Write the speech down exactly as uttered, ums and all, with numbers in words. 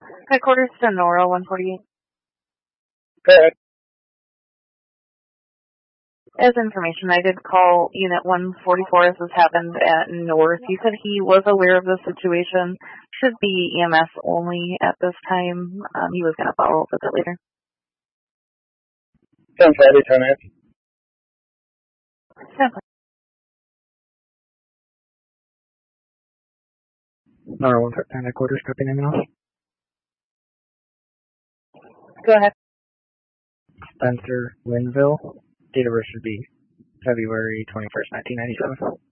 Headquarters to Nora one forty-eight. Go ahead. As information, I did call Unit one forty-four as this happened at North. He said he was aware of the situation. Should be E M S only at this time. Um, he was going to follow up with it later. ten forty, ten minutes. Simply. Nora one fifteen headquarters, copy name and all. Go ahead. Spencer Linville. Date of birth should be February twenty-first, nineteen ninety-seven.